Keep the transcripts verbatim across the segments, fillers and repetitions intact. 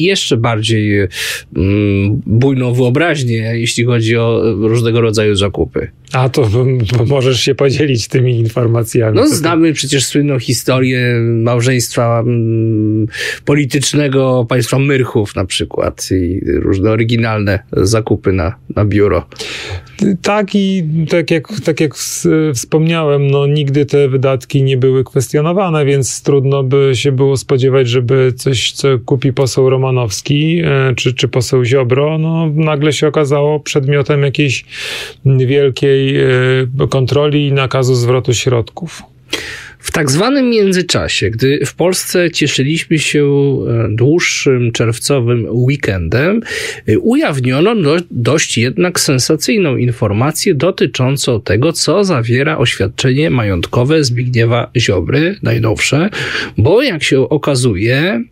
jeszcze bardziej mm, bujną wyobraźnię, jeśli chodzi o różnego rodzaju zakupy. A to możesz się podzielić tymi informacjami. No znamy to... przecież słynną historię małżeństwa mm, politycznego państwa Myrchów na przykład i różne oryginalne zakupy na, na biuro. Tak i tak jak, tak jak wspomniałem, no nigdy te wydatki nie były kwestionowane, więc trudno by się było spodziewać, żeby coś, co kupi poseł Romanowski czy, czy poseł Ziobro, no nagle się okazało przedmiotem jakiejś wielkiej kontroli i nakazu zwrotu środków. W tak zwanym międzyczasie, gdy w Polsce cieszyliśmy się dłuższym czerwcowym weekendem, ujawniono do, dość jednak sensacyjną informację dotyczącą tego, co zawiera oświadczenie majątkowe Zbigniewa Ziobry, najnowsze, bo jak się okazuje,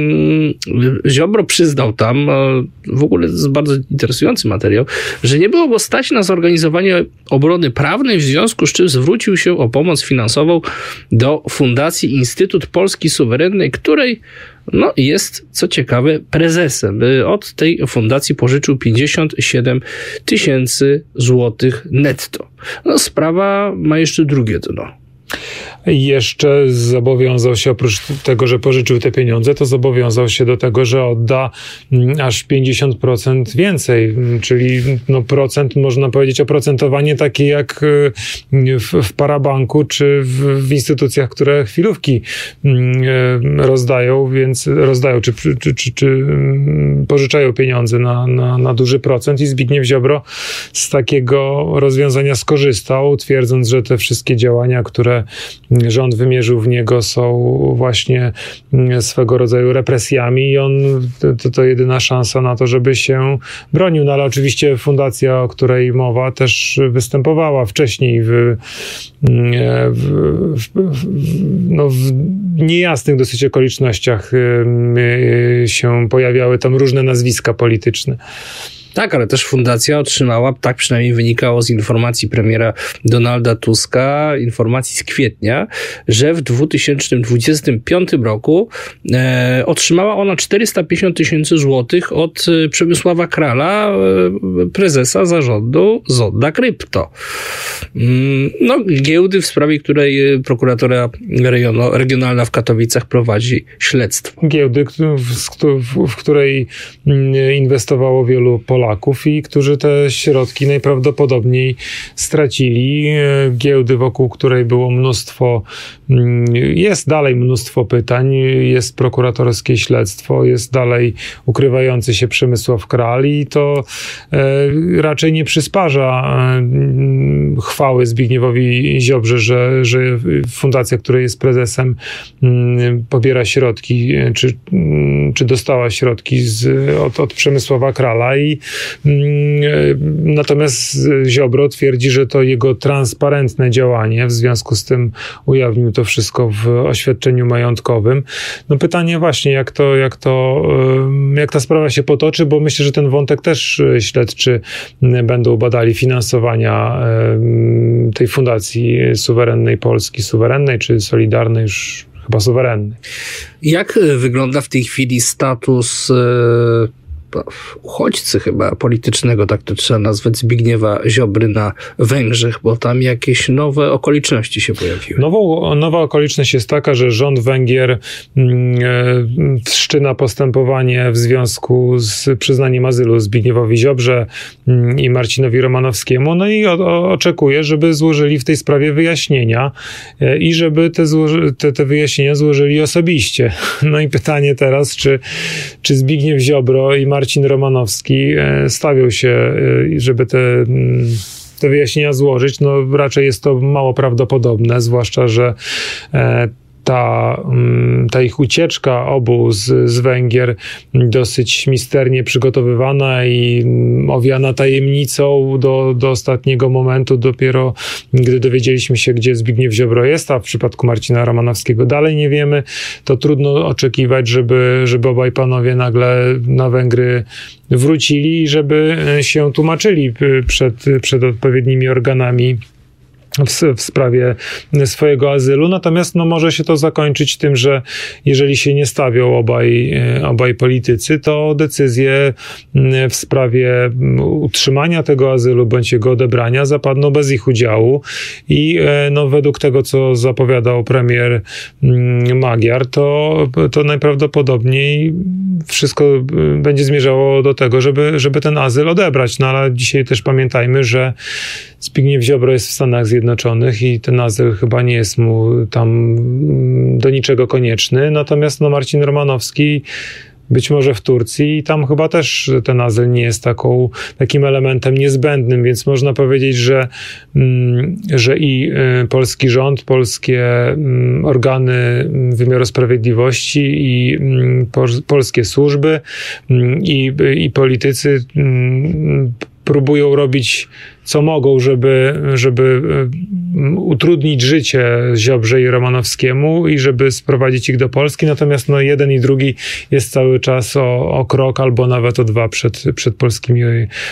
Ziobro przyznał tam, w ogóle to jest bardzo interesujący materiał, że nie było go stać na zorganizowanie obrony prawnej, w związku z czym zwrócił się o pomoc finansową do Fundacji Instytut Polski Suwerennej, której no, jest, co ciekawe, prezesem. Od tej fundacji pożyczył pięćdziesiąt siedem tysięcy złotych netto. No, sprawa ma jeszcze drugie dno. Jeszcze zobowiązał się, oprócz tego, że pożyczył te pieniądze, to zobowiązał się do tego, że odda aż pięćdziesiąt procent więcej, czyli no procent, można powiedzieć, oprocentowanie takie jak w, w parabanku czy w, w instytucjach, które chwilówki rozdają, więc rozdają czy, czy, czy, czy pożyczają pieniądze na, na, na duży procent i Zbigniew Ziobro z takiego rozwiązania skorzystał, twierdząc, że te wszystkie działania, które rząd wymierzył w niego, są właśnie swego rodzaju represjami i on, to, to jedyna szansa na to, żeby się bronił. No ale oczywiście fundacja, o której mowa, też występowała wcześniej w, w, w, no w niejasnych dosyć okolicznościach się pojawiały tam różne nazwiska polityczne. Tak, ale też fundacja otrzymała, tak przynajmniej wynikało z informacji premiera Donalda Tuska, informacji z kwietnia, że w dwa tysiące dwudziestym piątym roku e, otrzymała ona czterysta pięćdziesiąt tysięcy złotych od Przemysława Krala, e, prezesa zarządu Zonda Krypto. Mm, no, giełdy, w sprawie której prokuratura rejonu, regionalna w Katowicach prowadzi śledztwo. Giełdy, w, w, w której inwestowało wielu Polaków. Polaków i którzy te środki najprawdopodobniej stracili. Giełdy, wokół której było mnóstwo, jest dalej mnóstwo pytań, jest prokuratorskie śledztwo, jest dalej ukrywający się Przemysław Kral i to e, raczej nie przysparza e, chwały Zbigniewowi Ziobrze, że, że fundacja, której jest prezesem, m, pobiera środki, czy, m, czy dostała środki z, od, od Przemysława Krala i natomiast Ziobro twierdzi, że to jego transparentne działanie, w związku z tym ujawnił to wszystko w oświadczeniu majątkowym. No pytanie właśnie, jak to, jak to, jak ta sprawa się potoczy, bo myślę, że ten wątek też śledczy będą badali finansowania tej Fundacji Suwerennej Polski, Suwerennej czy Solidarnej, już chyba Suwerennej. Jak wygląda w tej chwili status uchodźcy chyba politycznego, tak to trzeba nazwać, Zbigniewa Ziobry na Węgrzech, bo tam jakieś nowe okoliczności się pojawiły. Nową, nowa okoliczność jest taka, że rząd Węgier mm, wszczyna postępowanie w związku z przyznaniem azylu Zbigniewowi Ziobrze mm, i Marcinowi Romanowskiemu, no i o, o, oczekuje, żeby złożyli w tej sprawie wyjaśnienia e, i żeby te, złoży, te, te wyjaśnienia złożyli osobiście. No i pytanie teraz, czy, czy Zbigniew Ziobro i Marcin Marcin Romanowski stawiał się, żeby te, te wyjaśnienia złożyć. No raczej jest to mało prawdopodobne, zwłaszcza, że ta, ta ich ucieczka obu z, z Węgier dosyć misternie przygotowywana i owiana tajemnicą do, do ostatniego momentu, dopiero gdy dowiedzieliśmy się, gdzie Zbigniew Ziobro jest, a w przypadku Marcina Romanowskiego dalej nie wiemy, to trudno oczekiwać, żeby, żeby obaj panowie nagle na Węgry wrócili i żeby się tłumaczyli przed, przed odpowiednimi organami w, w sprawie swojego azylu. Natomiast no, może się to zakończyć tym, że jeżeli się nie stawią obaj, obaj politycy, to decyzje w sprawie utrzymania tego azylu bądź jego odebrania zapadną bez ich udziału i no, według tego, co zapowiadał premier Magyar, to, to najprawdopodobniej wszystko będzie zmierzało do tego, żeby, żeby ten azyl odebrać. No ale dzisiaj też pamiętajmy, że Zbigniew Ziobro jest w Stanach Zjednoczonych i ten azyl chyba nie jest mu tam do niczego konieczny. Natomiast no, Marcin Romanowski być może w Turcji i tam chyba też ten azyl nie jest taką, takim elementem niezbędnym, więc można powiedzieć, że, że i polski rząd, polskie organy wymiaru sprawiedliwości i polskie służby i, i politycy próbują robić co mogą, żeby, żeby utrudnić życie Ziobrze i Romanowskiemu i żeby sprowadzić ich do Polski. Natomiast no, jeden i drugi jest cały czas o, o krok albo nawet o dwa przed, przed polskimi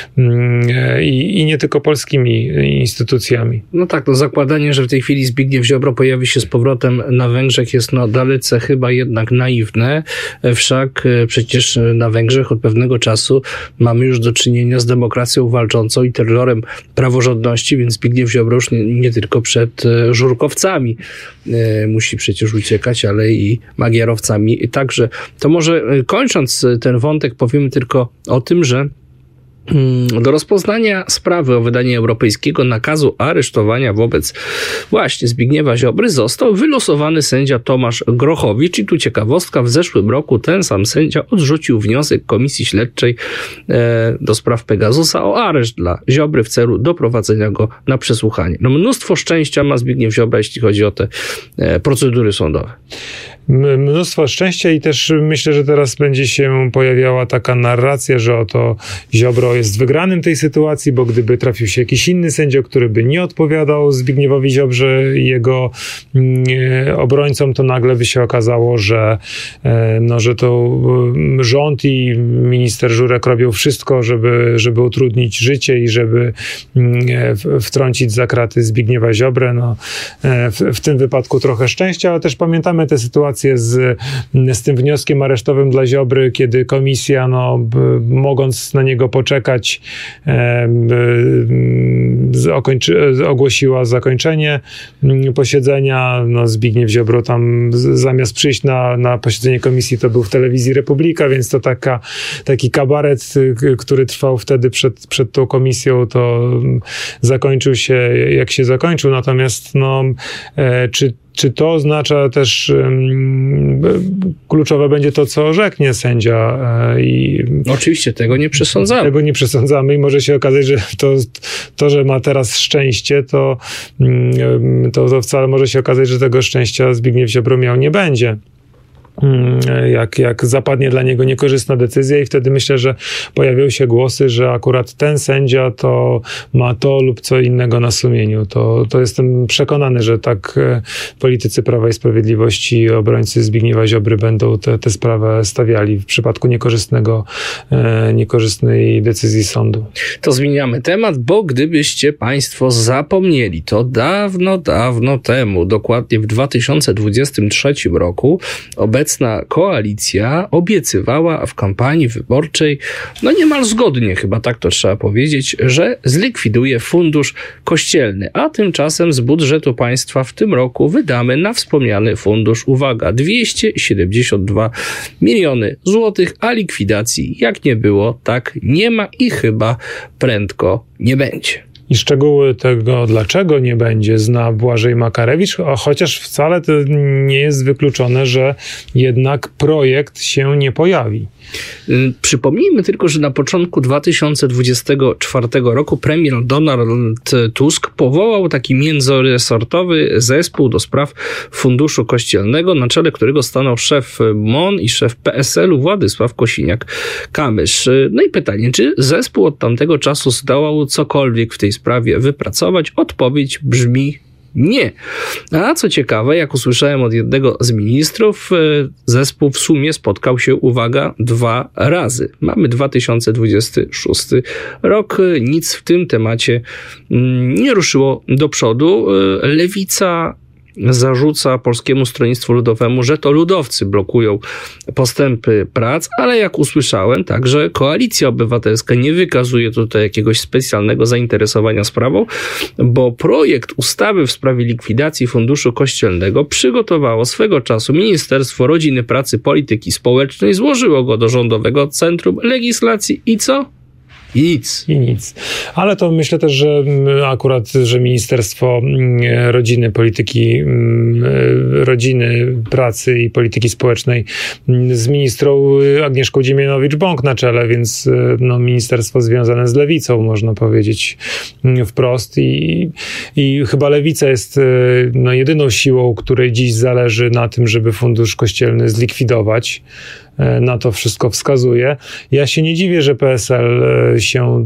i, i nie tylko polskimi instytucjami. No tak, no zakładanie, że w tej chwili Zbigniew Ziobro pojawi się z powrotem na Węgrzech jest no dalece chyba jednak naiwne. Wszak przecież na Węgrzech od pewnego czasu mamy już do czynienia z demokracją walczącą i terrorem praworządności, więc Zbigniew Ziobro już nie, nie tylko przed e, żurkowcami e, musi przecież uciekać, ale i magierowcami także. To może e, kończąc ten wątek powiemy tylko o tym, że do rozpoznania sprawy o wydanie europejskiego nakazu aresztowania wobec właśnie Zbigniewa Ziobry został wylosowany sędzia Tomasz Grochowicz i tu ciekawostka, w zeszłym roku ten sam sędzia odrzucił wniosek Komisji Śledczej e, do spraw Pegasusa o areszt dla Ziobry w celu doprowadzenia go na przesłuchanie. No mnóstwo szczęścia ma Zbigniew Ziobra, jeśli chodzi o te e, procedury sądowe. Mnóstwo szczęścia i też myślę, że teraz będzie się pojawiała taka narracja, że oto Ziobro jest wygranym tej sytuacji, bo gdyby trafił się jakiś inny sędzia, który by nie odpowiadał Zbigniewowi Ziobrze i jego obrońcom, to nagle by się okazało, że, no, że to rząd i minister Żurek robią wszystko, żeby, żeby utrudnić życie i żeby wtrącić za kraty Zbigniewa Ziobrę. No, w, w tym wypadku trochę szczęścia, ale też pamiętamy tę sytuację z, z tym wnioskiem aresztowym dla Ziobry, kiedy komisja, no, b, mogąc na niego poczekać, e, b, okończy, ogłosiła zakończenie posiedzenia. No, Zbigniew Ziobro tam z, zamiast przyjść na, na posiedzenie komisji, to był w telewizji Republika, więc to taka, taki kabaret, który trwał wtedy przed, przed tą komisją, to zakończył się jak się zakończył. Natomiast no, e, czy Czy to oznacza też, um, kluczowe będzie to, co orzeknie sędzia? E, i Oczywiście, tego nie przesądzamy. Tego nie przesądzamy i może się okazać, że to, to że ma teraz szczęście, to, to, to wcale może się okazać, że tego szczęścia Zbigniew Ziobro miał nie będzie. Jak, jak zapadnie dla niego niekorzystna decyzja i wtedy myślę, że pojawią się głosy, że akurat ten sędzia to ma to lub co innego na sumieniu. To, to jestem przekonany, że tak politycy Prawa i Sprawiedliwości i obrońcy Zbigniewa Ziobry będą tę sprawę stawiali w przypadku niekorzystnego, niekorzystnej decyzji sądu. To zmieniamy temat, bo gdybyście państwo zapomnieli, to dawno, dawno temu, dokładnie w dwa tysiące dwudziestym trzecim roku, obecnie Obecna koalicja obiecywała w kampanii wyborczej, no niemal zgodnie, chyba tak to trzeba powiedzieć, że zlikwiduje fundusz kościelny, a tymczasem z budżetu państwa w tym roku wydamy na wspomniany fundusz, uwaga, dwieście siedemdziesiąt dwa miliony złotych, a likwidacji jak nie było, tak nie ma i chyba prędko nie będzie. I szczegóły tego, dlaczego nie będzie, zna Błażej Makarewicz, a chociaż wcale to nie jest wykluczone, że jednak projekt się nie pojawi. Przypomnijmy tylko, że na początku dwa tysiące dwudziestego czwartego roku premier Donald Tusk powołał taki międzyresortowy zespół do spraw Funduszu Kościelnego, na czele którego stanął szef M O N i szef P S L u Władysław Kosiniak-Kamysz. No i pytanie, czy zespół od tamtego czasu zdołał cokolwiek w tej sprawie wypracować? Odpowiedź brzmi Nie. A co ciekawe, jak usłyszałem od jednego z ministrów, zespół w sumie spotkał się, uwaga, dwa razy. Mamy dwa tysiące dwudziesty szósty rok, nic w tym temacie nie ruszyło do przodu. Lewica zarzuca Polskiemu Stronnictwu Ludowemu, że to ludowcy blokują postępy prac, ale jak usłyszałem, także Koalicja Obywatelska nie wykazuje tutaj jakiegoś specjalnego zainteresowania sprawą, bo projekt ustawy w sprawie likwidacji Funduszu Kościelnego przygotowało swego czasu Ministerstwo Rodziny, Pracy, Polityki Społecznej, złożyło go do Rządowego Centrum Legislacji i co? I nic. I nic. Ale to myślę też, że akurat, że Ministerstwo Rodziny, Polityki Rodziny, Pracy i Polityki Społecznej z ministrą Agnieszką Dziemianowicz-Bąk na czele, więc no, ministerstwo związane z lewicą, można powiedzieć wprost. I, i chyba lewica jest no, jedyną siłą, której dziś zależy na tym, żeby Fundusz Kościelny zlikwidować. Na to wszystko wskazuje. Ja się nie dziwię, że P S L się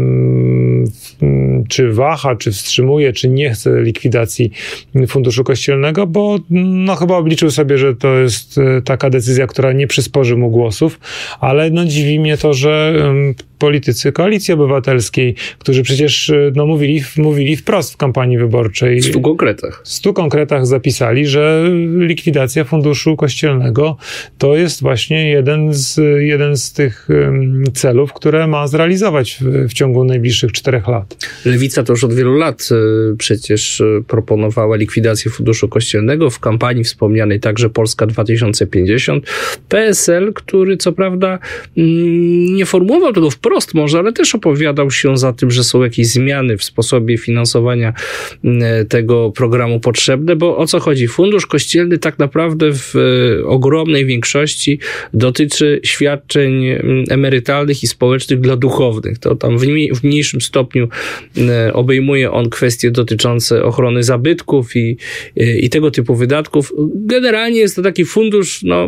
czy waha, czy wstrzymuje, czy nie chce likwidacji Funduszu Kościelnego, bo no chyba obliczył sobie, że to jest taka decyzja, która nie przysporzy mu głosów, ale no dziwi mnie to, że politycy Koalicji Obywatelskiej, którzy przecież no, mówili, mówili wprost w kampanii wyborczej. W stu konkretach. W stu konkretach zapisali, że likwidacja Funduszu Kościelnego to jest właśnie jeden z, jeden z tych um, celów, które ma zrealizować w, w ciągu najbliższych czterech lat. Lewica to już od wielu lat y, przecież y, proponowała likwidację Funduszu Kościelnego, w kampanii wspomnianej także Polska dwa tysiące pięćdziesiąt. P S L, który co prawda y, nie formułował tego wprost może, ale też opowiadał się za tym, że są jakieś zmiany w sposobie finansowania y, tego programu potrzebne, bo o co chodzi? Fundusz Kościelny tak naprawdę w y, ogromnej większości dotyczy świadczeń emerytalnych i społecznych dla duchownych. To tam w, mniej, w mniejszym stopniu e, obejmuje on kwestie dotyczące ochrony zabytków i, e, i tego typu wydatków. Generalnie jest to taki fundusz no,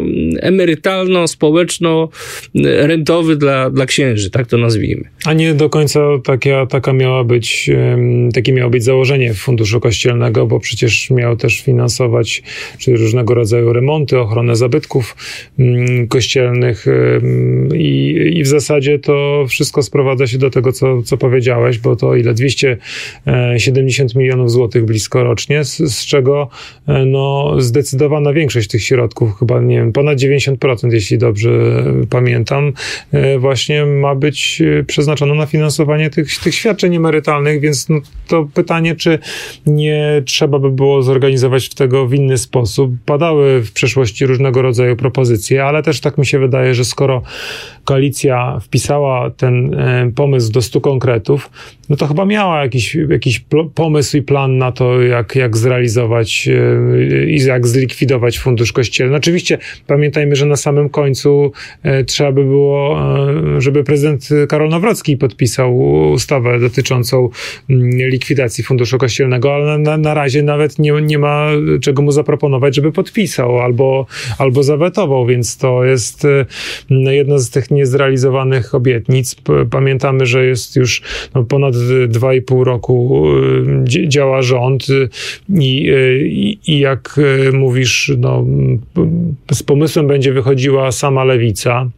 emerytalno-społeczno-rentowy dla, dla księży, tak to nazwijmy. A nie do końca taka, taka miała być, takie miało być założenie Funduszu Kościelnego, bo przecież miał też finansować czy różnego rodzaju remonty, ochronę zabytków kościelnych i, i w zasadzie to wszystko sprowadza się do tego, co, co powiedziałeś, bo to ile? dwieście siedemdziesiąt milionów złotych blisko rocznie, z, z czego no, zdecydowana większość tych środków, chyba nie wiem, ponad dziewięćdziesiąt procent, jeśli dobrze pamiętam, właśnie ma być przeznaczona na finansowanie tych, tych świadczeń emerytalnych, więc no, to pytanie, czy nie trzeba by było zorganizować tego w inny sposób. Padały w przeszłości różnego rodzaju propozycje, ale też tak mi się wydaje, że skoro koalicja wpisała ten e, pomysł do stu konkretów, no to chyba miała jakiś, jakiś pl- pomysł i plan na to, jak, jak zrealizować e, i jak zlikwidować Fundusz Kościelny. Oczywiście pamiętajmy, że na samym końcu e, trzeba by było, e, żeby prezydent Karol Nawrocki podpisał ustawę dotyczącą m, likwidacji Funduszu Kościelnego, ale na, na razie nawet nie, nie ma czego mu zaproponować, żeby podpisał albo, albo zawetował, więc to jest e, jedna z tych niezrealizowanych obietnic. Pamiętamy, że jest już no, ponad dwa i pół roku działa rząd i, i, i jak mówisz, no, z pomysłem będzie wychodziła sama lewica.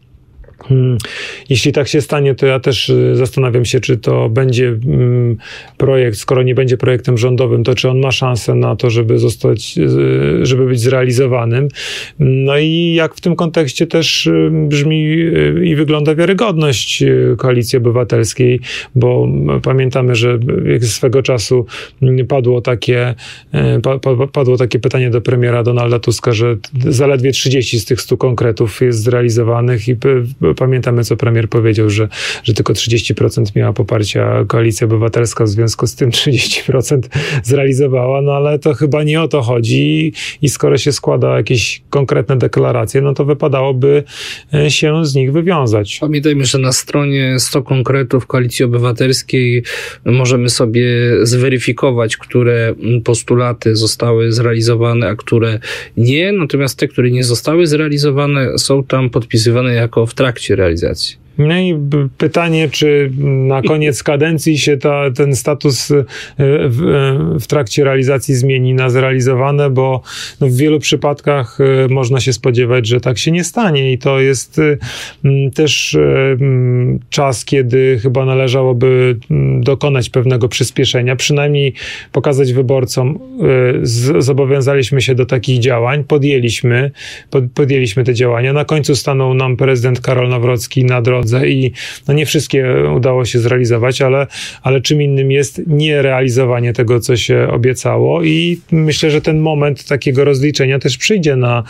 Jeśli tak się stanie, to ja też zastanawiam się, czy to będzie projekt, skoro nie będzie projektem rządowym, to czy on ma szansę na to, żeby zostać, żeby być zrealizowanym. No i jak w tym kontekście też brzmi i wygląda wiarygodność Koalicji Obywatelskiej, bo pamiętamy, że swego czasu padło takie, padło takie pytanie do premiera Donalda Tuska, że zaledwie trzydzieści z tych stu konkretów jest zrealizowanych i pamiętamy, co premier powiedział, że, że tylko trzydzieści procent miała poparcia Koalicja Obywatelska, w związku z tym trzydzieści procent zrealizowała, no ale to chyba nie o to chodzi i skoro się składa jakieś konkretne deklaracje, no to wypadałoby się z nich wywiązać. Pamiętajmy, że na stronie sto konkretów Koalicji Obywatelskiej możemy sobie zweryfikować, które postulaty zostały zrealizowane, a które nie, natomiast te, które nie zostały zrealizowane, są tam podpisywane jako w trakcie realizacji. No i pytanie, czy na koniec kadencji się ta, ten status w, w trakcie realizacji zmieni na zrealizowane, bo no w wielu przypadkach można się spodziewać, że tak się nie stanie i to jest też czas, kiedy chyba należałoby dokonać pewnego przyspieszenia, przynajmniej pokazać wyborcom, z, zobowiązaliśmy się do takich działań, podjęliśmy, pod, podjęliśmy te działania. Na końcu stanął nam prezydent Karol Nawrocki na drodze i no nie wszystkie udało się zrealizować, ale, ale czym innym jest nierealizowanie tego, co się obiecało i myślę, że ten moment takiego rozliczenia też przyjdzie na,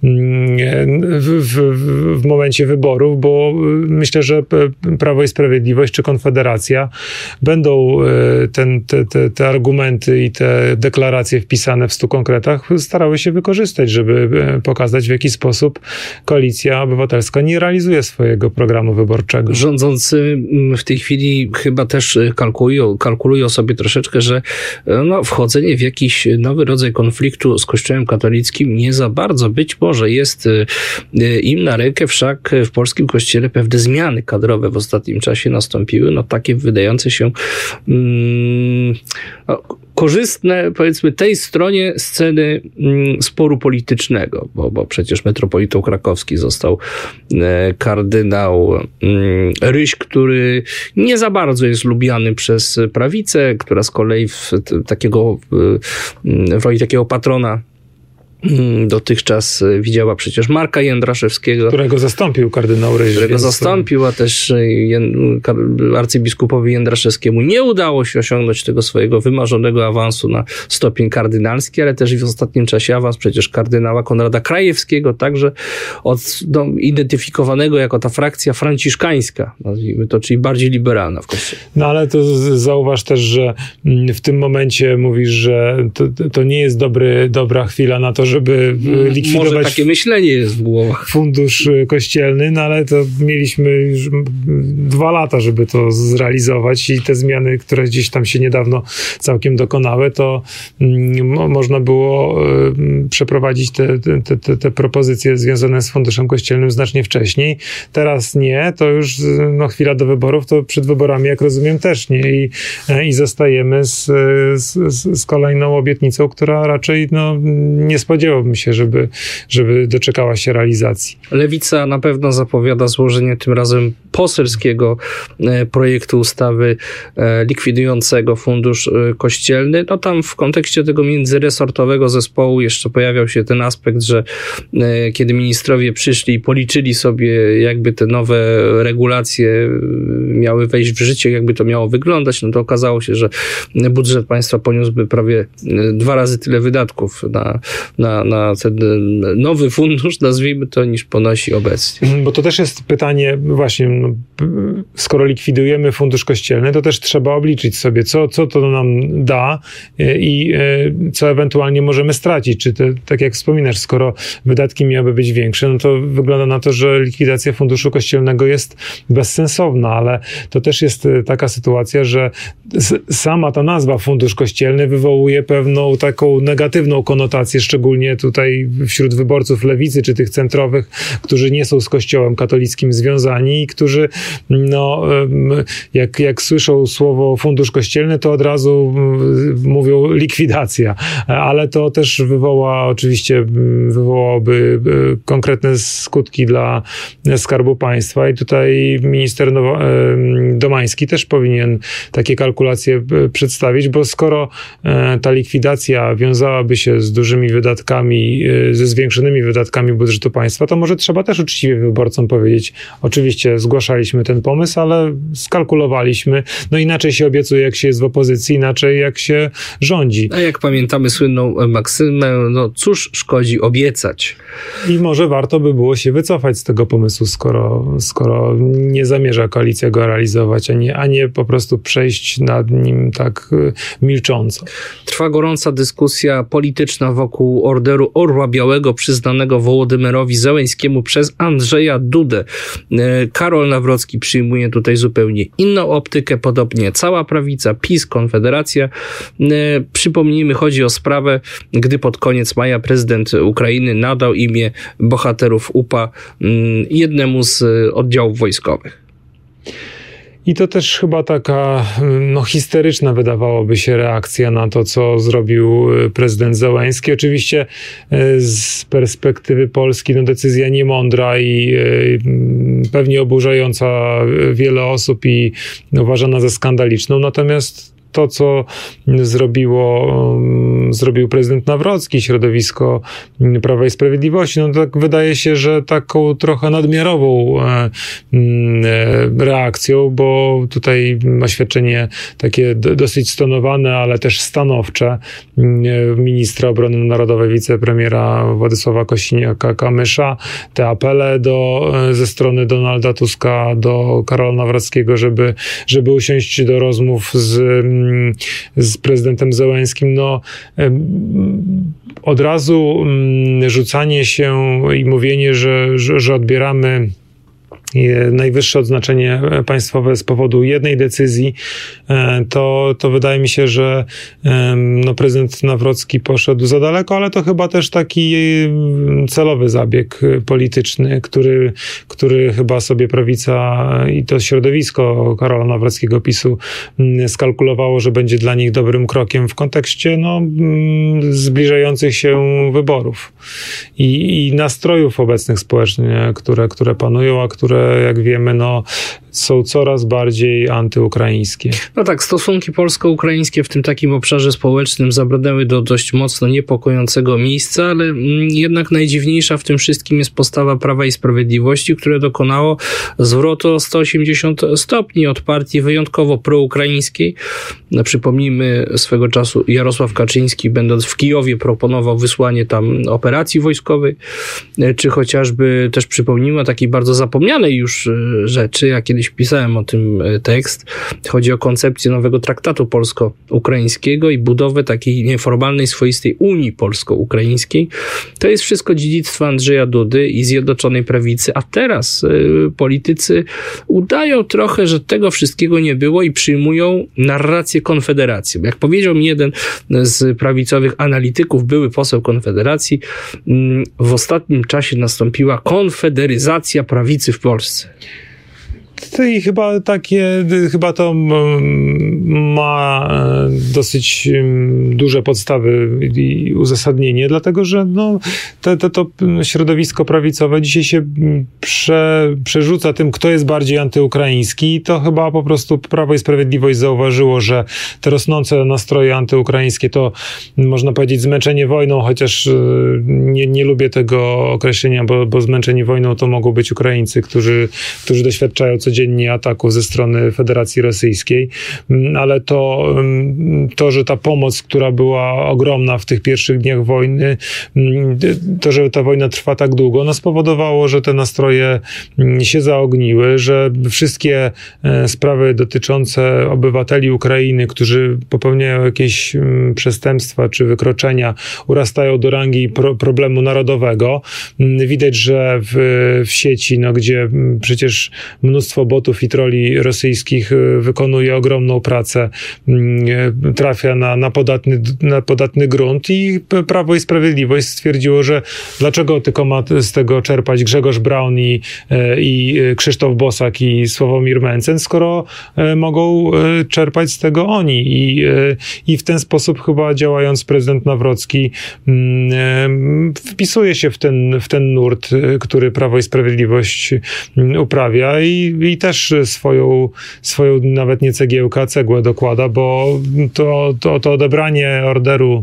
w, w, w momencie wyborów, bo myślę, że Prawo i Sprawiedliwość czy Konfederacja będą ten, te, te, te argumenty i te deklaracje wpisane w stu konkretach starały się wykorzystać, żeby pokazać, w jaki sposób Koalicja Obywatelska nie realizuje swojego programu wyborczego. Rządzący w tej chwili chyba też kalkulują, kalkulują sobie troszeczkę, że no, wchodzenie w jakiś nowy rodzaj konfliktu z Kościołem katolickim nie za bardzo być może jest im na rękę, wszak w polskim kościele pewne zmiany kadrowe w ostatnim czasie nastąpiły, no takie wydające się mm, no, korzystne, powiedzmy, tej stronie sceny mm, sporu politycznego, bo, bo przecież metropolitą krakowski został e, kardynał mm, Ryś, który nie za bardzo jest lubiany przez prawicę, która z kolei w, t, takiego, w roli takiego patrona dotychczas widziała przecież Marka Jędraszewskiego. Którego zastąpił kardynał Ryś. Którego zastąpił, a też arcybiskupowi Jędraszewskiemu nie udało się osiągnąć tego swojego wymarzonego awansu na stopień kardynalski, ale też w ostatnim czasie awans przecież kardynała Konrada Krajewskiego, także od, no, identyfikowanego jako ta frakcja franciszkańska, nazwijmy to, czyli bardziej liberalna w Kościele. No ale to zauważ też, że w tym momencie mówisz, że to, to nie jest dobry, dobra chwila na to, żeby likwidować. Może takie myślenie jest w głowach. Fundusz kościelny, no ale to mieliśmy już dwa lata, żeby to zrealizować i te zmiany, które gdzieś tam się niedawno całkiem dokonały, to mo- można było y, przeprowadzić te, te, te, te propozycje związane z funduszem kościelnym znacznie wcześniej. Teraz nie, to już no, chwila do wyborów, to przed wyborami, jak rozumiem, też nie i, i zostajemy z, z, z kolejną obietnicą, która raczej no, nie spodziewałbym się, żeby, żeby doczekała się realizacji. Lewica na pewno zapowiada złożenie tym razem poselskiego projektu ustawy likwidującego fundusz kościelny. No tam w kontekście tego międzyresortowego zespołu jeszcze pojawiał się ten aspekt, że kiedy ministrowie przyszli i policzyli sobie, jakby te nowe regulacje miały wejść w życie, jakby to miało wyglądać, no to okazało się, że budżet państwa poniósłby prawie dwa razy tyle wydatków na Na, na ten nowy fundusz, nazwijmy to, niż ponosi obecnie. Bo to też jest pytanie, właśnie, no, skoro likwidujemy fundusz kościelny, to też trzeba obliczyć sobie, co, co to nam da i co ewentualnie możemy stracić. Czy te, tak jak wspominasz, skoro wydatki miałyby być większe, no to wygląda na to, że likwidacja funduszu kościelnego jest bezsensowna, ale to też jest taka sytuacja, że sama ta nazwa fundusz kościelny wywołuje pewną taką negatywną konotację, szczególnie tutaj wśród wyborców lewicy, czy tych centrowych, którzy nie są z Kościołem katolickim związani i którzy, no, jak, jak słyszą słowo fundusz kościelny, to od razu mówią likwidacja. Ale to też wywoła, oczywiście wywołałoby konkretne skutki dla Skarbu Państwa i tutaj minister Nowo- Domański też powinien takie kalkulacje przedstawić, bo skoro ta likwidacja wiązałaby się z dużymi wydatkami, ze zwiększonymi wydatkami budżetu państwa, to może trzeba też uczciwie wyborcom powiedzieć, oczywiście zgłaszaliśmy ten pomysł, ale skalkulowaliśmy, no inaczej się obiecuje, jak się jest w opozycji, inaczej jak się rządzi. A jak pamiętamy słynną maksymę, no cóż szkodzi obiecać. I może warto by było się wycofać z tego pomysłu, skoro, skoro nie zamierza koalicja go realizować, a nie, a nie po prostu przejść nad nim tak milcząco. Trwa gorąca dyskusja polityczna wokół Orderu Orła Białego przyznanego Wołodymyrowi Zełenskiemu przez Andrzeja Dudę. Karol Nawrocki przyjmuje tutaj zupełnie inną optykę, podobnie cała prawica, PiS, Konfederacja. Przypomnijmy, chodzi o sprawę, gdy pod koniec maja prezydent Ukrainy nadał imię bohaterów U P A jednemu z oddziałów wojskowych. I to też chyba taka no, histeryczna wydawałoby się reakcja na to, co zrobił prezydent Zełenski. Oczywiście z perspektywy Polski no, decyzja niemądra i pewnie oburzająca wiele osób i uważana za skandaliczną. Natomiast to, co zrobiło, zrobił prezydent Nawrocki, środowisko Prawa i Sprawiedliwości, no tak wydaje się, że taką trochę nadmiarową reakcją, bo tutaj oświadczenie takie dosyć stonowane, ale też stanowcze ministra obrony narodowej, wicepremiera Władysława Kosiniaka-Kamysza, te apele do, ze strony Donalda Tuska do Karola Nawrockiego, żeby, żeby usiąść do rozmów z z prezydentem Zełenskim, no od razu rzucanie się i mówienie, że, że, że odbieramy najwyższe odznaczenie państwowe z powodu jednej decyzji, to, to wydaje mi się, że no, prezydent Nawrocki poszedł za daleko, ale to chyba też taki celowy zabieg polityczny, który, który chyba sobie prawica i to środowisko Karola Nawrockiego PiSu skalkulowało, że będzie dla nich dobrym krokiem w kontekście no, zbliżających się wyborów i, i nastrojów obecnych społecznie, które, które panują, a które jak wiemy, no, są coraz bardziej antyukraińskie. No tak, stosunki polsko-ukraińskie w tym takim obszarze społecznym zabrnęły do dość mocno niepokojącego miejsca, ale jednak najdziwniejsza w tym wszystkim jest postawa Prawa i Sprawiedliwości, które dokonało zwrotu o sto osiemdziesiąt stopni od partii wyjątkowo proukraińskiej. Przypomnijmy, swego czasu Jarosław Kaczyński, będąc w Kijowie, proponował wysłanie tam operacji wojskowej, czy chociażby też przypomnijmy o takiej bardzo zapomnianej już rzeczy, ja kiedyś pisałem o tym tekst. Chodzi o koncepcję nowego traktatu polsko-ukraińskiego i budowę takiej nieformalnej, swoistej Unii polsko-ukraińskiej. To jest wszystko dziedzictwo Andrzeja Dudy i Zjednoczonej Prawicy, a teraz y, politycy udają trochę, że tego wszystkiego nie było i przyjmują narrację Konfederacji. Jak powiedział mi jeden z prawicowych analityków, były poseł Konfederacji, y, w ostatnim czasie nastąpiła konfederyzacja prawicy w Polsce. I chyba takie, chyba to ma dosyć duże podstawy i uzasadnienie, dlatego że no, to, to, to środowisko prawicowe dzisiaj się prze, przerzuca tym, kto jest bardziej antyukraiński i to chyba po prostu Prawo i Sprawiedliwość zauważyło, że te rosnące nastroje antyukraińskie to można powiedzieć zmęczenie wojną, chociaż nie, nie lubię tego określenia, bo, bo zmęczeni wojną to mogą być Ukraińcy, którzy, którzy doświadczają codziennie ataków ze strony Federacji Rosyjskiej, ale to, to, że ta pomoc, która była ogromna w tych pierwszych dniach wojny, to, że ta wojna trwa tak długo, no spowodowało, że te nastroje się zaogniły, że wszystkie sprawy dotyczące obywateli Ukrainy, którzy popełniają jakieś przestępstwa czy wykroczenia, urastają do rangi pro, problemu narodowego. Widać, że w, w sieci, no, gdzie przecież mnóstwo botów i troli rosyjskich wykonuje ogromną pracę, trafia na, na, podatny, na podatny grunt i Prawo i Sprawiedliwość stwierdziło, że dlaczego tylko ma z tego czerpać Grzegorz Braun i, i Krzysztof Bosak i Sławomir Mencen, skoro mogą czerpać z tego oni. I, i w ten sposób chyba działając prezydent Nawrocki wpisuje się w ten, w ten nurt, który Prawo i Sprawiedliwość uprawia i, i też swoją, swoją nawet nie cegiełkę, a cegłę dokłada, bo to, to, to odebranie orderu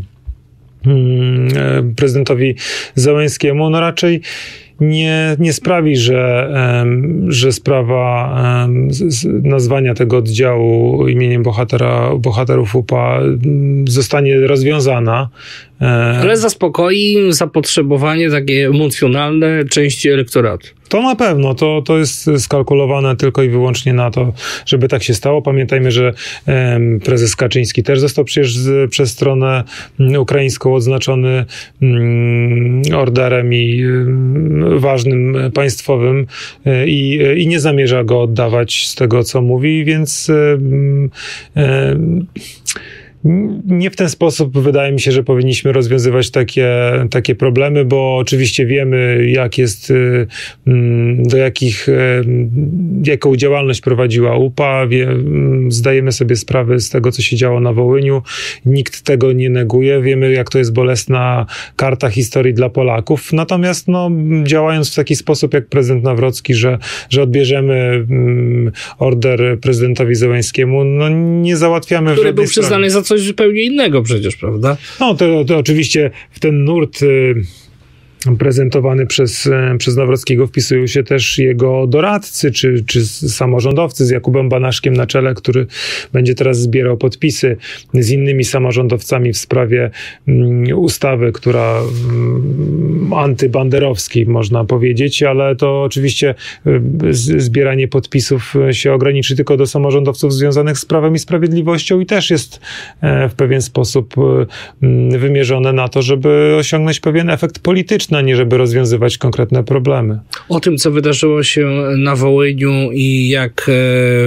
hmm, prezydentowi Zełenskiemu no raczej nie, nie sprawi, że, że sprawa nazwania tego oddziału imieniem bohatera, bohaterów U P A zostanie rozwiązana. Ale zaspokoi zapotrzebowanie takie emocjonalne części elektoratu. To na pewno, to, to jest skalkulowane tylko i wyłącznie na to, żeby tak się stało. Pamiętajmy, że um, prezes Kaczyński też został przecież z, przez stronę ukraińską odznaczony um, orderem i um, ważnym państwowym i, i nie zamierza go oddawać z tego, co mówi, więc um, um, Nie w ten sposób wydaje mi się, że powinniśmy rozwiązywać takie, takie problemy, bo oczywiście wiemy, jak jest, do jakich, jaką działalność prowadziła U P A, wie, zdajemy sobie sprawę z tego, co się działo na Wołyniu. Nikt tego nie neguje. Wiemy, jak to jest bolesna karta historii dla Polaków. Natomiast no, działając w taki sposób, jak prezydent Nawrocki, że, że odbierzemy order prezydentowi Zełenskiemu, no nie załatwiamy... Który był przyznany za coś zupełnie innego przecież, prawda? No to, to oczywiście w ten nurt y, prezentowany przez, przez Nawrockiego wpisują się też jego doradcy, czy, czy samorządowcy z Jakubem Banaszkiem na czele, który będzie teraz zbierał podpisy z innymi samorządowcami w sprawie um, ustawy, która um, antybanderowskiej, można powiedzieć, ale to oczywiście um, z, zbieranie podpisów się ograniczy tylko do samorządowców związanych z Prawem i Sprawiedliwością i też jest e, w pewien sposób um, wymierzone na to, żeby osiągnąć pewien efekt polityczny, a nie żeby rozwiązywać konkretne problemy. O tym, co wydarzyło się na Wołyniu i jak e,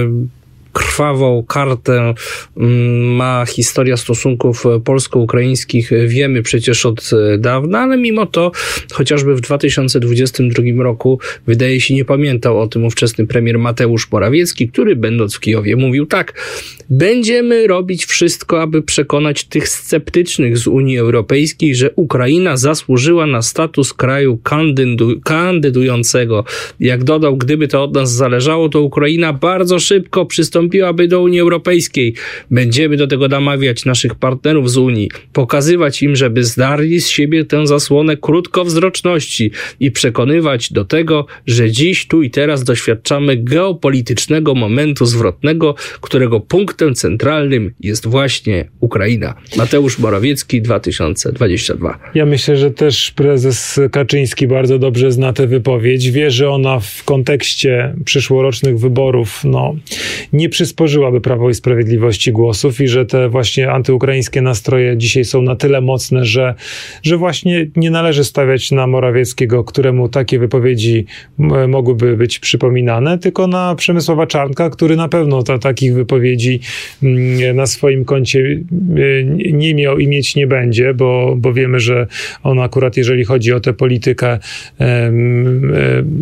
krwawą kartę ma historia stosunków polsko-ukraińskich, wiemy przecież od dawna, ale mimo to chociażby w dwa tysiące dwudziestym drugim roku wydaje się nie pamiętał o tym ówczesny premier Mateusz Morawiecki, który będąc w Kijowie mówił tak: będziemy robić wszystko, aby przekonać tych sceptycznych z Unii Europejskiej, że Ukraina zasłużyła na status kraju kandydu- kandydującego. Jak dodał, gdyby to od nas zależało, to Ukraina bardzo szybko przystąpiłaby do Unii Europejskiej. Będziemy do tego namawiać naszych partnerów z Unii, pokazywać im, żeby zdarli z siebie tę zasłonę krótkowzroczności i przekonywać do tego, że dziś, tu i teraz doświadczamy geopolitycznego momentu zwrotnego, którego punktem centralnym jest właśnie Ukraina. Mateusz Morawiecki, dwa tysiące dwudziesty drugi. Ja myślę, że też prezes Kaczyński bardzo dobrze zna tę wypowiedź. Wie, że ona w kontekście przyszłorocznych wyborów no, nie przysporzyłaby Prawo i Sprawiedliwości głosów i że te właśnie antyukraińskie nastroje dzisiaj są na tyle mocne, że, że właśnie nie należy stawiać na Morawieckiego, któremu takie wypowiedzi m- mogłyby być przypominane, tylko na Przemysława Czarnka, który na pewno ta, takich wypowiedzi m, na swoim koncie m, nie miał i mieć nie będzie, bo, bo wiemy, że on akurat, jeżeli chodzi o tę politykę em,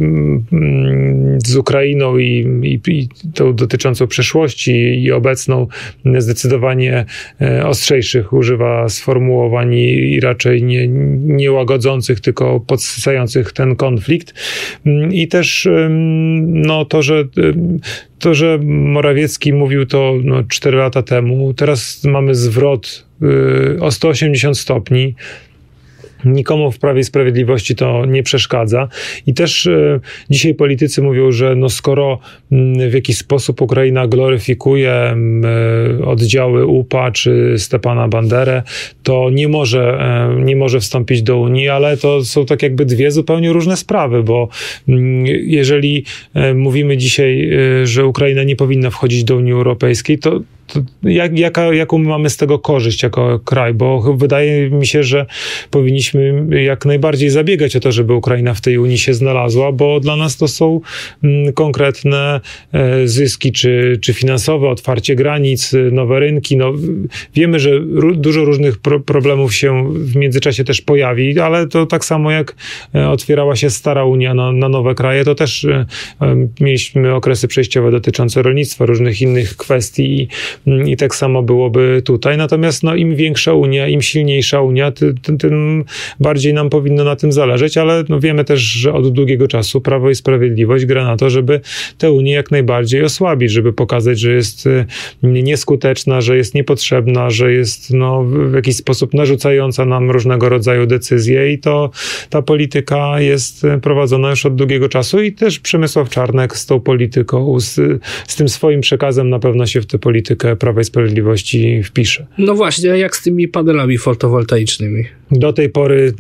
em, z Ukrainą i, i, i tą dotyczącą przeszłości i obecną, zdecydowanie ostrzejszych używa sformułowań i raczej nie, nie łagodzących, tylko podsycających ten konflikt. I też no, to, że to, że Morawiecki mówił to no, cztery lata temu, teraz mamy zwrot y, o sto osiemdziesiąt stopni. Nikomu w Prawie i Sprawiedliwości to nie przeszkadza. I też e, dzisiaj politycy mówią, że no skoro m, w jakiś sposób Ukraina gloryfikuje m, oddziały U P A czy Stepana Banderę, to nie może, e, nie może wstąpić do Unii, ale to są tak jakby dwie zupełnie różne sprawy, bo m, jeżeli e, mówimy dzisiaj, e, że Ukraina nie powinna wchodzić do Unii Europejskiej, to To jak, jaka, jaką mamy z tego korzyść jako kraj? Bo wydaje mi się, że powinniśmy jak najbardziej zabiegać o to, żeby Ukraina w tej Unii się znalazła, bo dla nas to są mm, konkretne e, zyski, czy, czy finansowe, otwarcie granic, nowe rynki. No, wiemy, że ró- dużo różnych pro- problemów się w międzyczasie też pojawi, ale to tak samo jak e, otwierała się stara Unia na, na nowe kraje, to też e, e, mieliśmy okresy przejściowe dotyczące rolnictwa, różnych innych kwestii. I tak samo byłoby tutaj. Natomiast no, im większa Unia, im silniejsza Unia, ty, ty, tym bardziej nam powinno na tym zależeć, ale no, wiemy też, że od długiego czasu Prawo i Sprawiedliwość gra na to, żeby tę Unię jak najbardziej osłabić, żeby pokazać, że jest nieskuteczna, że jest niepotrzebna, że jest no, w jakiś sposób narzucająca nam różnego rodzaju decyzje i to ta polityka jest prowadzona już od długiego czasu i też Przemysław Czarnek z tą polityką, z, z tym swoim przekazem na pewno się w tę politykę Prawa i Sprawiedliwości wpisze. No właśnie, jak z tymi panelami fotowoltaicznymi? Do tej pory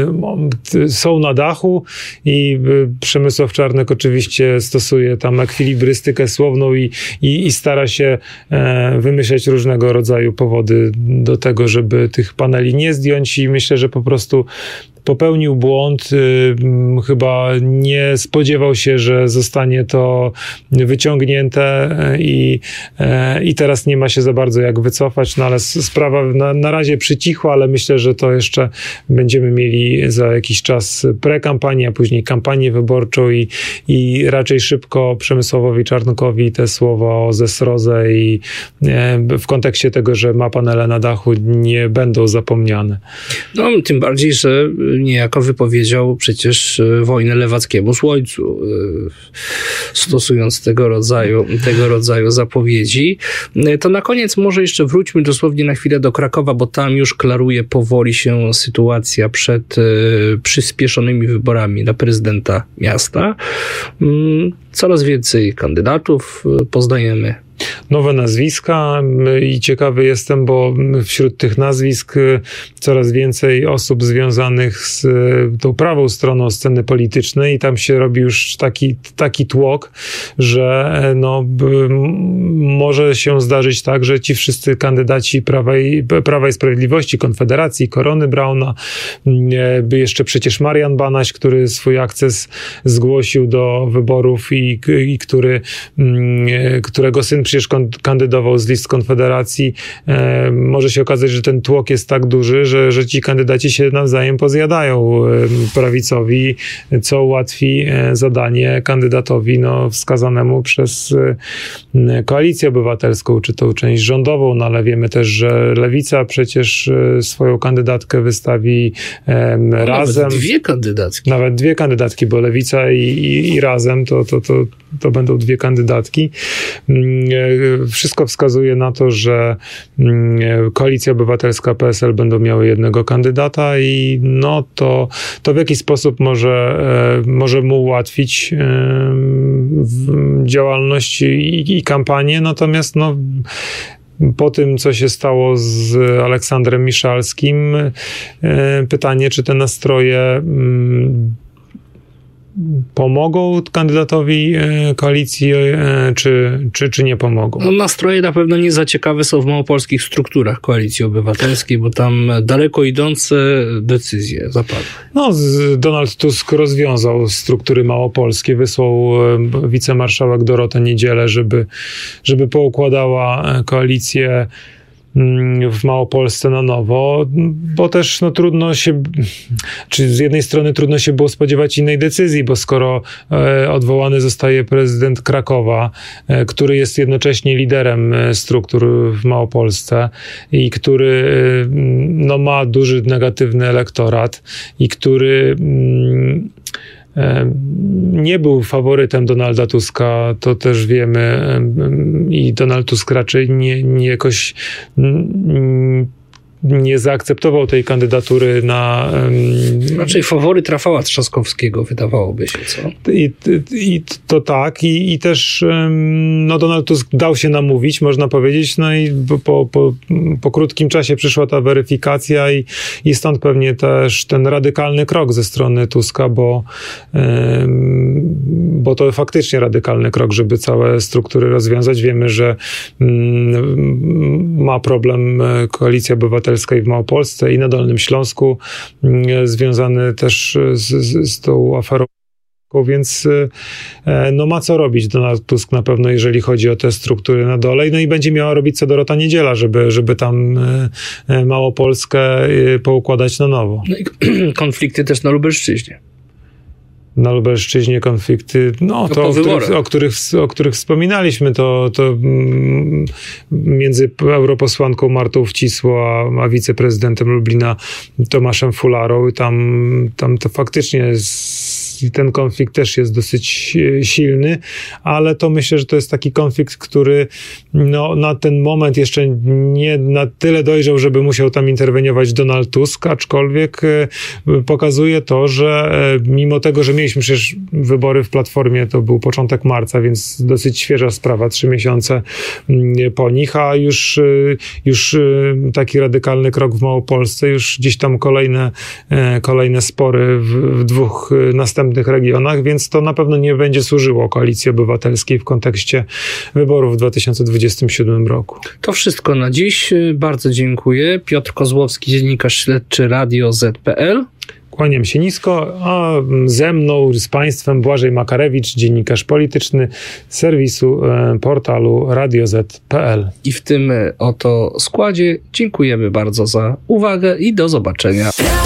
y, y, są na dachu i y, Przemysław Czarnek oczywiście stosuje tam ekwilibrystykę słowną i, i, i stara się e, wymyślać różnego rodzaju powody do tego, żeby tych paneli nie zdjąć i myślę, że po prostu popełnił błąd, chyba nie spodziewał się, że zostanie to wyciągnięte i, i teraz nie ma się za bardzo jak wycofać, no ale sprawa na, na razie przycichła, ale myślę, że to jeszcze będziemy mieli za jakiś czas prekampanię, a później kampanię wyborczą i, i raczej szybko Przemysławowi Czarnkowi te słowa o zesrodze i w kontekście tego, że ma panele na dachu, nie będą zapomniane. No, tym bardziej, że niejako wypowiedział przecież wojnę lewackiemu słońcu, stosując tego rodzaju, tego rodzaju zapowiedzi. To na koniec może jeszcze wróćmy dosłownie na chwilę do Krakowa, bo tam już klaruje powoli się sytuacja przed przyspieszonymi wyborami na prezydenta miasta. Coraz więcej kandydatów poznajemy. Nowe nazwiska i ciekawy jestem, bo wśród tych nazwisk coraz więcej osób związanych z tą prawą stroną sceny politycznej i tam się robi już taki, taki tłok, że no, może się zdarzyć tak, że ci wszyscy kandydaci Prawa i, Prawa i Sprawiedliwości, Konfederacji, Korony Brauna, jeszcze przecież Marian Banaś, który swój akces zgłosił do wyborów i, i który, którego syn przecież kandydował z list Konfederacji, e, może się okazać, że ten tłok jest tak duży, że, że ci kandydaci się nawzajem pozjadają e, prawicowi, co ułatwi e, zadanie kandydatowi no, wskazanemu przez e, Koalicję Obywatelską, czy tą część rządową, no ale wiemy też, że Lewica przecież e, swoją kandydatkę wystawi e, no, razem. Nawet dwie kandydatki. Nawet dwie kandydatki, bo Lewica i, i, i razem to, to, to, to będą dwie kandydatki. Wszystko wskazuje na to, że Koalicja Obywatelska, P S L będą miały jednego kandydata i no to, to w jakiś sposób może, może mu ułatwić działalność i, i kampanię, natomiast no po tym, co się stało z Aleksandrem Miszalskim, pytanie, czy te nastroje pomogą kandydatowi koalicji, czy, czy, czy nie pomogą? No, nastroje na pewno nie za ciekawe są w małopolskich strukturach Koalicji Obywatelskiej, bo tam daleko idące decyzje zapadły. No, Donald Tusk rozwiązał struktury małopolskie, wysłał wicemarszałek Dorotę Niedzielę, żeby, żeby poukładała koalicję w Małopolsce na nowo, bo też no, trudno się, czy z jednej strony trudno się było spodziewać innej decyzji, bo skoro e, odwołany zostaje prezydent Krakowa, e, który jest jednocześnie liderem e, struktur w Małopolsce i który e, no, ma duży negatywny elektorat i który mm, nie był faworytem Donalda Tuska, to też wiemy i Donald Tusk raczej nie, nie jakoś nie zaakceptował tej kandydatury na... Um... Raczej faworyt Rafała Trzaskowskiego, wydawałoby się, co? I, i to tak, i, i też um, no Donald Tusk dał się namówić, można powiedzieć, no i po, po, po krótkim czasie przyszła ta weryfikacja i, i stąd pewnie też ten radykalny krok ze strony Tuska, bo, um, bo to faktycznie radykalny krok, żeby całe struktury rozwiązać. Wiemy, że um, ma problem Koalicja Obywatelska i w Małopolsce i na Dolnym Śląsku, związany też z, z, z tą aferą, więc no ma co robić Donald Tusk na pewno, jeżeli chodzi o te struktury na dole, no i będzie miała robić co Dorota Niedziela, żeby, żeby tam Małopolskę poukładać na nowo. No i konflikty też na Lubelszczyźnie. Na Lubelszczyźnie konflikty, no to, o których, o, których, o których wspominaliśmy, to, to między europosłanką Martą Wcisło a, a wiceprezydentem Lublina Tomaszem Fularą, tam, tam to faktycznie jest, ten konflikt też jest dosyć silny, ale to myślę, że to jest taki konflikt, który no, na ten moment jeszcze nie na tyle dojrzał, żeby musiał tam interweniować Donald Tusk, aczkolwiek pokazuje to, że mimo tego, że mieliśmy przecież wybory w Platformie, to był początek marca, więc dosyć świeża sprawa, trzy miesiące po nich, a już, już taki radykalny krok w Małopolsce, już gdzieś tam kolejne, kolejne spory w, w dwóch następnych regionach, więc to na pewno nie będzie służyło Koalicji Obywatelskiej w kontekście wyborów w dwa tysiące dwudziestym siódmym roku. To wszystko na dziś. Bardzo dziękuję. Piotr Kozłowski, dziennikarz śledczy Radio Z kropka P L. Kłaniam się nisko, a ze mną, z Państwem Błażej Makarewicz, dziennikarz polityczny serwisu e, portalu radio zet kropka pe el. I w tym oto składzie dziękujemy bardzo za uwagę i do zobaczenia.